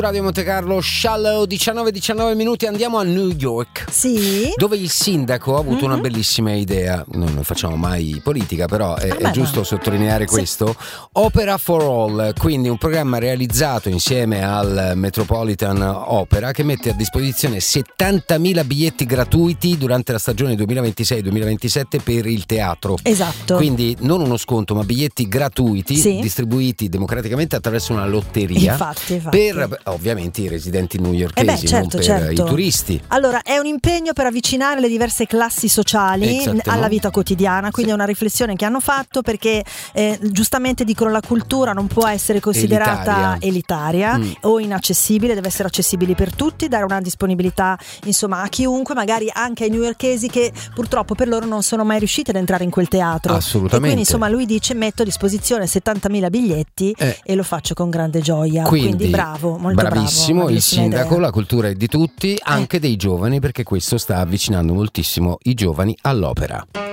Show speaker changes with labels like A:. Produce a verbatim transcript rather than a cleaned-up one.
A: Radio Monte Carlo, Shallow, diciannove diciannove minuti, andiamo a New York.
B: Sì.
A: Dove il sindaco ha avuto mm-hmm. una bellissima idea. Non noi facciamo mai politica, però è, ah, beh, è giusto no. sottolineare sì. questo. Opera for All, quindi un programma realizzato insieme al Metropolitan Opera che mette a disposizione settantamila biglietti gratuiti durante la stagione duemilaventisei duemilaventisette per il teatro.
B: Esatto.
A: Quindi non uno sconto, ma biglietti gratuiti
B: sì.
A: distribuiti democraticamente attraverso una lotteria.
B: Infatti, infatti.
A: Per ovviamente i residenti newyorkesi,
B: eh beh, certo,
A: non per
B: certo.
A: i turisti.
B: Allora, è un impegno per avvicinare le diverse classi sociali alla vita quotidiana, quindi sì. è una riflessione che hanno fatto, perché eh, giustamente dicono la cultura non può essere considerata elitaria, elitaria mm. o inaccessibile, deve essere accessibile per tutti, dare una disponibilità insomma a chiunque, magari anche ai newyorkesi che purtroppo per loro non sono mai riusciti ad entrare in quel teatro.
A: Assolutamente.
B: E quindi insomma lui dice: metto a disposizione settantamila biglietti eh. e lo faccio con grande gioia. Quindi, quindi bravo, molto
A: bravissimo,
B: bravo,
A: il sindaco,
B: idea.
A: La cultura è di tutti, anche eh. dei giovani, perché questo sta avvicinando moltissimo i giovani all'opera.